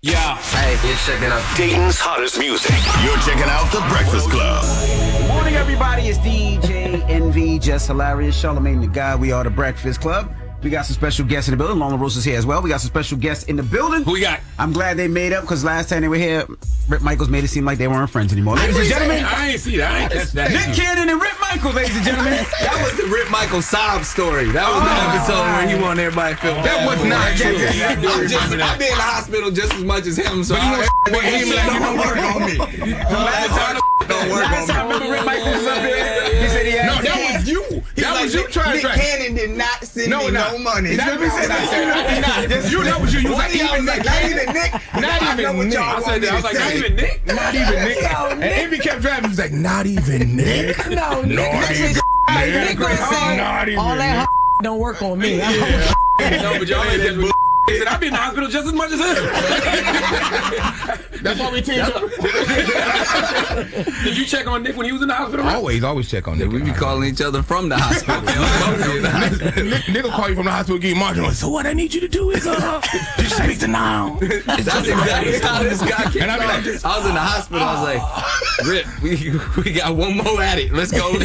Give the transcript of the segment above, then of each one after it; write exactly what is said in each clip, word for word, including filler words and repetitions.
Yeah. Hey, you're checking out Dayton's hottest music. You're checking out The Breakfast Club. Good morning, everybody. It's D J Envy, Just Hilarious, Charlamagne the Guy. We are The Breakfast Club. We got some special guests in the building. Lola Rosa's here as well. We got some special guests in the building. Who we got? I'm glad they made up because last time they were here, Rip Michaels made it seem like they weren't friends anymore. Ladies and gentlemen, I ain't see that. I ain't catch that. Nick Cannon and Rip Michaels, ladies and gentlemen. That was the Rip Michaels sob story. That was Oh, the episode right. where he wanted everybody to feel bad. That was not true. I'm just, I be in the hospital just as much as him, so I But he was like, you don't work on me. last time don't work Last time, on me. remember Rip Michaels was up here? He said he had No, that was you. That was you trying to Nick try. Cannon did not send No, me not. no money. That was said that. You, that was you. You was One like, of y'all even was Nick. like, not even Nick. Not I know even what Nick. y'all I want said me that. I was to like, not say. even Nick. Not even Nick. Yo, And Nick. Envy kept driving. He was like, not even Nick. No, Nick. Not even Nick gonna say Not even all that Nick. h- don't work on me. Yeah. No, but y'all ain't that bull. He said, I've been in the hospital just as much as him. That's why we teamed up. Did you check on Nick when he was in the hospital? Always, always check on Nick. We be calling each other from the hospital. Nick, Nick will call you from the hospital, give you margin. So what I need you to do is uh, just speak to now. That's exactly how this guy came And I be like, I was in the hospital. I was like, Rip, we we got one more at it. Let's go.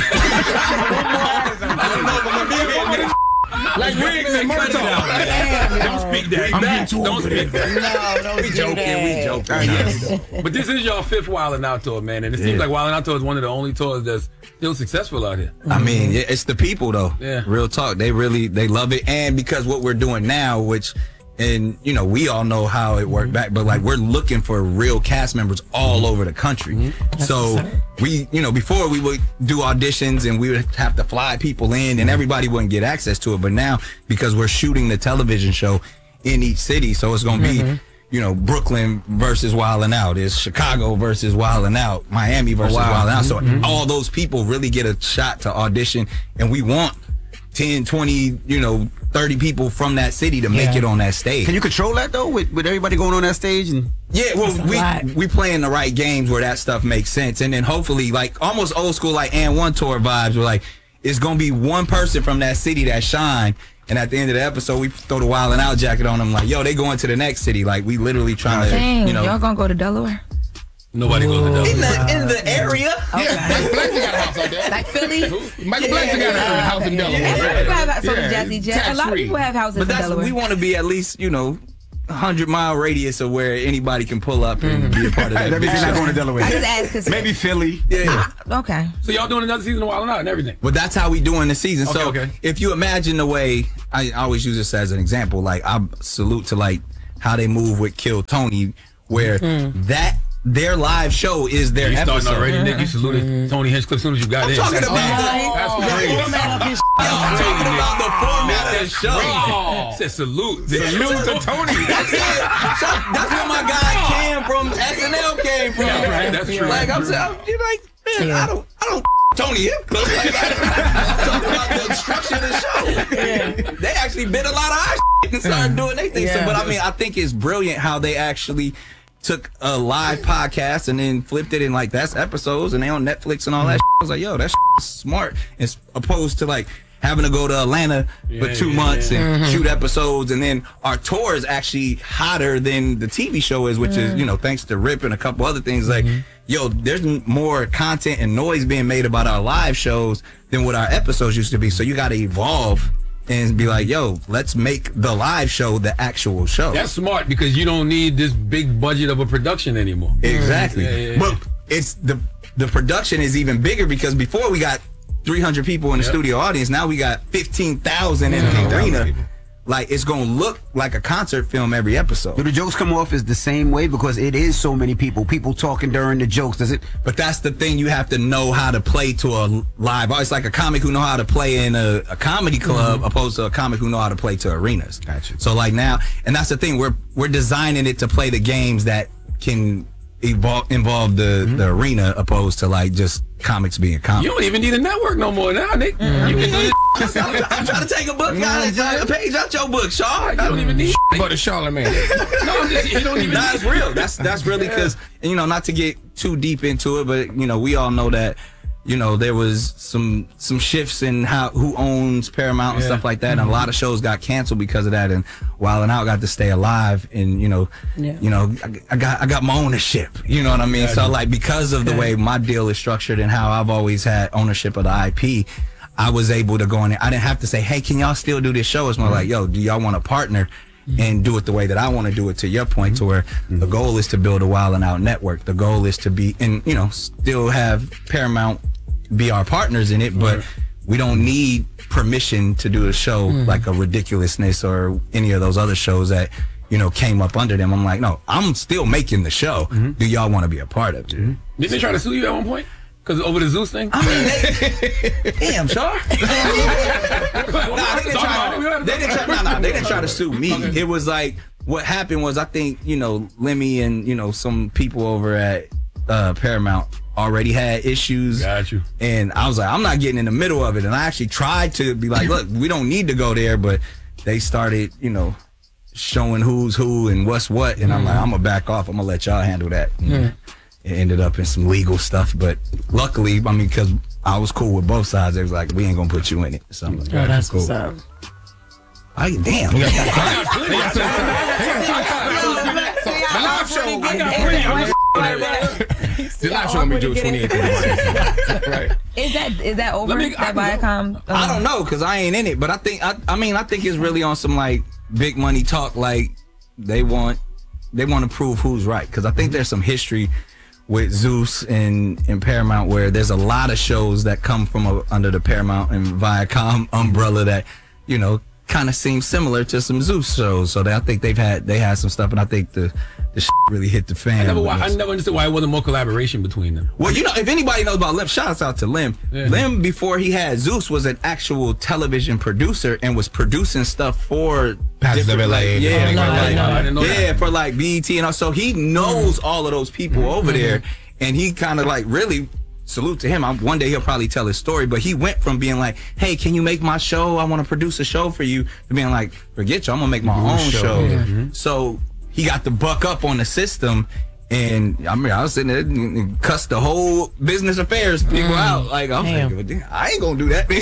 I don't know if I'm gonna be here, Nick. Like Riggs and Murtaugh. Don't speak that. I'm getting too Don't over speak there. that. No, don't We do joking, that. we joking. Yes. But this is your fifth Wildin' Out tour, man. And it seems like Wildin' Out tour is one of the only tours that's still successful out here. I mean, yeah, it's the people though. Yeah. Real talk. They really they love it, and because what we're doing now, which, and you know, we all know how it worked back, but like we're looking for real cast members all over the country. So we, you know, before we would do auditions and we would have to fly people in, and everybody wouldn't get access to it. But now, because we're shooting the television show in each city, so it's gonna be. You know, Brooklyn versus Wildin' Out. It's Chicago versus Wildin' Out. Miami versus wow. Wildin' Out. So all those people really get a shot to audition, and we want ten, twenty, you know, thirty people from that city to make Yeah. it on that stage. Can you control that, though, with, with everybody going on that stage? And Yeah, well, a lot. we we playing the right games where that stuff makes sense, and then hopefully, like almost old school, like and one tour vibes. We're like, it's gonna be one person from that city that shine, and at the end of the episode, we throw the Wildin' Out jacket on them. Like, yo, they going to the next city. Like, we literally trying to, Dang, you know, y'all gonna go to Delaware? Nobody goes to in Delaware. the in the area. Yeah, Michael Blackson got a house out there. Like Philly? Michael Blackson got a house in Delaware. A lot of people have so Yeah, does Jazzy Jet. A lot of tax-free. people have houses But in that's Delaware. we want to be at least, you know, a hundred mile radius of where anybody can pull up and be a part of that. that means big they're not show. going to Delaware. I just asked because Maybe Philly. Yeah. okay. So y'all doing another season of Wildin' Out and everything? But that's how we doing the season. so Okay, okay. if you imagine the way, I always use this as an example, like I salute to like how they move with Kill Tony, where that their live show is their You starting episode. already, Nick. You saluted Tony Hinchcliffe as soon as you got I'm in. talking That's about crazy. the- That's crazy. I'm talking about the format of the show. Oh. Said salute. Salute to Tony. That's it. That's where my guy Cam from S N L came from. That's right. That's true. Like I'm saying, you're like, man, I don't, I don't Tony Hinchcliffe. Like, I'm talking about the structure of the show. They actually bit a lot of our shit and started doing their thing. So, Yeah. but I mean, I think it's brilliant how they actually took a live podcast and then flipped it in like that's episodes and they on Netflix and all that. Shit. I was like, yo, that's smart. As opposed to like having to go to Atlanta for Yeah, two yeah, months yeah. and shoot episodes, and then our tour is actually hotter than the T V show is, which is, you know, thanks to Rip and a couple other things. Like, yo, there's m- more content and noise being made about our live shows than what our episodes used to be. So you got to evolve and be like, yo, let's make the live show the actual show. That's smart because you don't need this big budget of a production anymore. Exactly. Yeah, yeah, yeah. But it's the the production is even bigger because before we got three hundred people in the Yep. studio audience, now we got fifteen thousand in the arena. Like, it's going to look like a concert film every Do episode. the jokes come off as the same way because it is so many people? People talking during the jokes. Does it? But that's the thing, you have to know how to play to a live. It's like a comic who know how to play in a, a comedy club opposed to a comic who know how to play to arenas. Gotcha. So like now, and that's the thing, we're we're designing it to play the games that can evolve, involve the, the arena opposed to like just comics being You comics. don't even need a network no more now, Nick. You can do this. I'm, I'm trying to take a book out, a page out your book, Shaw. You don't even need. But the Charlamagne. No, I'm just, you don't even Nah, need. it's real. That's that's really because, you know, not to get too deep into it, but you know, we all know that you know, there was some some shifts in how who owns Paramount and Yeah. stuff like that, and a lot of shows got canceled because of that. And Wild 'N Out got to stay alive, and you know, Yeah. you know, I, I got I got my ownership. You know what I mean? So like because of the way my deal is structured and how I've always had ownership of the I P, I was able to go in there. I didn't have to say, hey, can y'all still do this show? It's more like, yo, do y'all want to partner and do it the way that I want to do it, to your point, to where the goal is to build a Wild 'N Out network. The goal is to be, and you know, still have Paramount be our partners in it, but we don't need permission to do a show like a Ridiculousness or any of those other shows that, you know, came up under them. I'm like, no, I'm still making the show. Do y'all want to be a part of it? Didn't they try to sue you at one point? Because over the Zeus thing? I mean, they, damn, Char. nah, they didn't try. They didn't try. Nah, nah, they didn't try to sue me. It was like what happened was I think you know Lemmy and you know some people over at uh, Paramount already had issues. Got you. And I was like, I'm not getting in the middle of it. And I actually tried to be like, look, we don't need to go there, but they started, you know, showing who's who and what's what. And I'm like, I'm gonna back off. I'm gonna let y'all handle that. And it ended up in some legal stuff, but luckily, I mean, because I was cool with both sides, they was like, we ain't gonna put you in it. So I'm like, Oh, that's cool. what's up. I, damn. The live show. I got plenty. I'm just The live show gonna be due twenty-eighth of March. Right. Is that is that over? Let me- I that can Viacom? I don't know because I ain't in it, but I think I, I mean I think it's really on some like big money talk. Like they want they want to prove who's right because I think there's some history with Zeus and, and Paramount where there's a lot of shows that come from a, under the Paramount and Viacom umbrella that you know kind of seem similar to some Zeus shows. So they, I think they've had they had some stuff, and I think the the shit really hit the fan. I never, with I this. never understood why it wasn't more collaboration between them. Well, you know, if anybody knows about Lim, shouts out to Lim. Yeah. Lim, before he had Zeus, was an actual television producer and was producing stuff for Passive different, L A, like, yeah, different for, things. like, No, I didn't know yeah, that. for like B E T and all. So he knows all of those people over there, and he kind of like really. Salute to him. I'm, one day he'll probably tell his story, but he went from being like, "Hey, can you make my show? I want to produce a show for you," to being like, "Forget you, I'm gonna make my own show." So he got the buck up on the system, and I mean, I was sitting there and and cussed the whole business affairs people out. Like I'm Damn. like, "Well, I ain't gonna do that,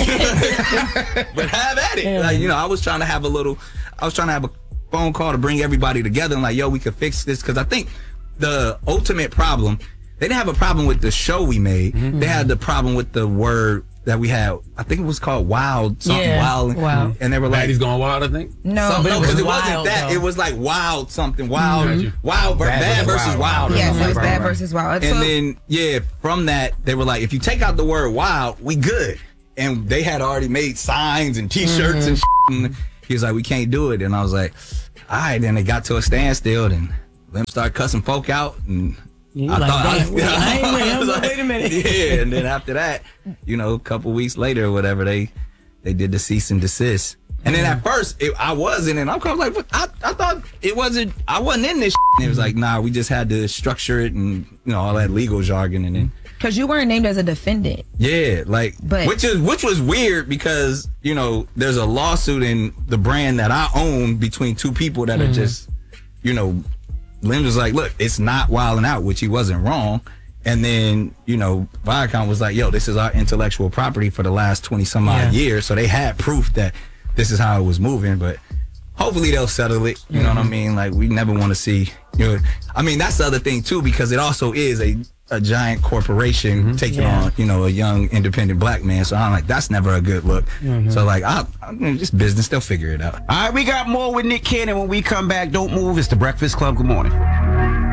but have at it. Damn. Like you know, I was trying to have a little, I was trying to have a phone call to bring everybody together and like, yo, we could fix this because I think the ultimate problem. They didn't have a problem with the show we made. They had the problem with the word that we had. I think it was called Wild, something Yeah, Wild. Wild. And they were like, Maddie's Gone Wild, I think. No. some- but it no, was because it, wild, wasn't that. though. It was like Wild something, Wild, Gotcha. Wild, ver- Bad Bad, versus versus Wild. Wild. or Yes, something it was like Bad that. versus Wild. And So- then, yeah, from that, they were like, if you take out the word Wild, we good. And they had already made signs and T-shirts and shit. And he was like, we can't do it. And I was like, all right. Then it got to a standstill. And Lim started cussing folk out. And You like, damn, wait, I ain't with him, was but wait a minute. Yeah, and then after that, you know, a couple weeks later or whatever, they they did the cease and desist. And then at first, it, I wasn't, and I'm kind of like, what? I, I thought it wasn't, I wasn't in this. And it was like, nah, we just had to structure it and, you know, all that legal jargon. And then, Because you weren't named as a defendant. yeah, like, But- which is which was weird because, you know, there's a lawsuit in the brand that I own between two people that are just, you know, Lim was like, look, it's not Wild 'N Out, which he wasn't wrong. And then, you know, Viacom was like, yo, this is our intellectual property for the last twenty some odd Yeah. years. So they had proof that this is how it was moving. But hopefully they'll settle it. You know what I mean? Like, we never want to see, you know, I mean, that's the other thing, too, because it also is a, a giant corporation taking Yeah. on, you know, a young independent black man. So I'm like, that's never a good look. So, like, I, I mean, just business, they'll figure it out. All right, we got more with Nick Cannon when we come back. Don't move. It's the Breakfast Club. Good morning.